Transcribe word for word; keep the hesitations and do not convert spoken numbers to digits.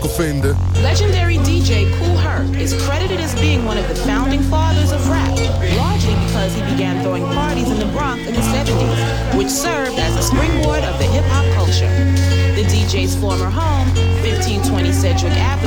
kon vinden. Legendary D J Kool Herc is credited as being one of the founding fathers of rap, largely because he began throwing parties in the Bronx in the seventies, which served as a springboard of the hip-hop culture. The D J's former home, fifteen twenty Sedgwick Avenue,